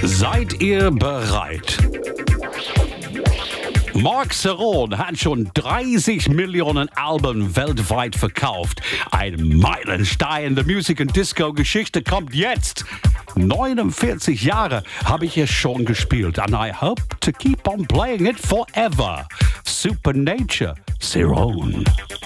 Seid ihr bereit? Mark Cerrone hat schon 30 Millionen Alben weltweit verkauft. Ein Meilenstein der Musik- und Disco-Geschichte kommt jetzt. 49 Jahre habe ich es schon gespielt and I hope to keep on playing it forever. Supernature, Cerrone.